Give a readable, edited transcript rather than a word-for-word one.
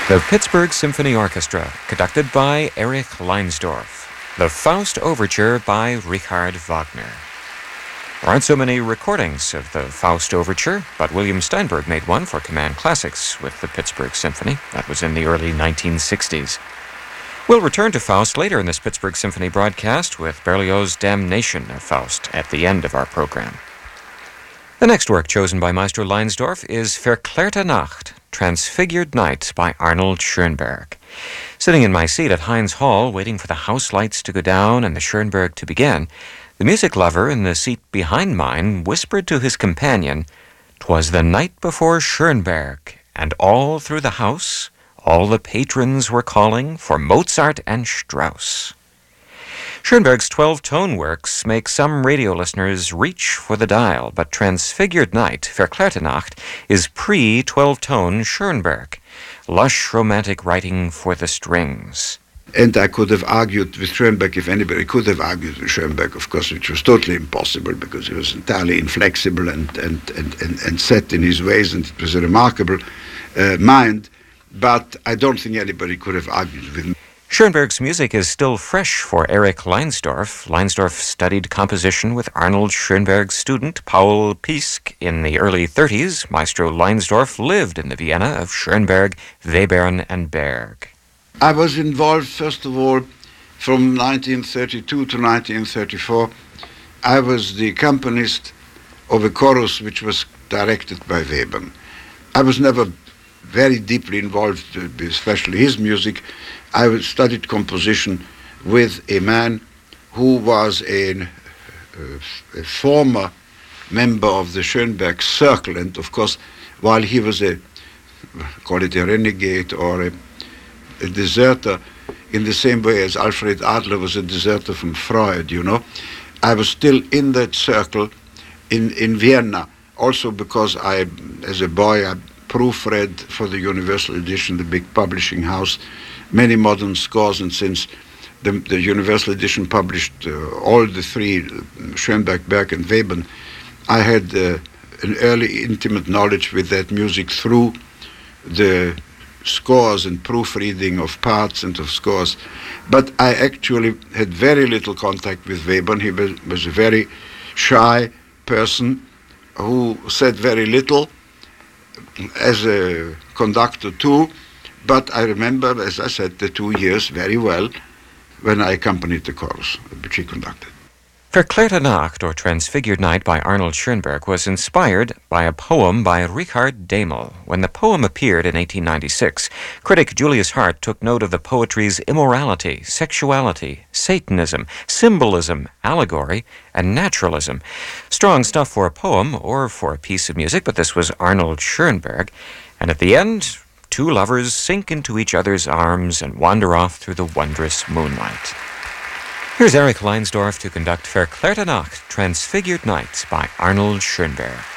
The Pittsburgh Symphony Orchestra, conducted by Erich Leinsdorf. The Faust Overture by Richard Wagner. There aren't so many recordings of the Faust Overture, but William Steinberg made one for Command Classics with the Pittsburgh Symphony. That was in the early 1960s. We'll return to Faust later in this Pittsburgh Symphony broadcast with Berlioz's Damnation of Faust at the end of our program. The next work chosen by Maestro Leinsdorf is Verklärte Nacht, Transfigured Night by Arnold Schoenberg. Sitting in my seat at Heinz Hall, waiting for the house lights to go down and the Schoenberg to begin, the music lover in the seat behind mine whispered to his companion, "'Twas the night before Schoenberg, and all through the house, all the patrons were calling for Mozart and Strauss." Schoenberg's 12-tone works make some radio listeners reach for the dial, but Transfigured Night, Verklärte Nacht, is pre-12-tone Schoenberg, lush romantic writing for the strings. And I could have argued with Schoenberg, if anybody could have argued with Schoenberg, of course, which was totally impossible because he was entirely inflexible and set in his ways, and it was a remarkable mind, but I don't think anybody could have argued with him. Schoenberg's music is still fresh for Erich Leinsdorf. Leinsdorf studied composition with Arnold Schoenberg's student Paul Pisk in the early 30s. Maestro Leinsdorf lived in the Vienna of Schoenberg, Webern, and Berg. I was involved, first of all, from 1932 to 1934. I was the accompanist of a chorus which was directed by Webern. I was never very deeply involved, especially his music. I studied composition with a man who was a former member of the Schoenberg Circle, and of course, while he was call it a renegade or a deserter, in the same way as Alfred Adler was a deserter from Freud, you know, I was still in that circle in Vienna, also because as a boy, I proofread for the Universal Edition, the big publishing house, many modern scores, and since the Universal Edition published all the three, Schoenberg, Berg, and Webern, I had an early intimate knowledge with that music through the scores and proofreading of parts and of scores. But I actually had very little contact with Webern. He was a very shy person who said very little, as a conductor too, but I remember, as I said, the 2 years very well when I accompanied the chorus, which he conducted. Verklärte Nacht, or Transfigured Night by Arnold Schoenberg, was inspired by a poem by Richard Demel. When the poem appeared in 1896, critic Julius Hart took note of the poetry's immorality, sexuality, Satanism, symbolism, allegory, and naturalism. Strong stuff for a poem or for a piece of music, but this was Arnold Schoenberg. And at the end, two lovers sink into each other's arms and wander off through the wondrous moonlight. Here's Erich Leinsdorf to conduct Verklärte Nacht, Transfigured Night by Arnold Schoenberg.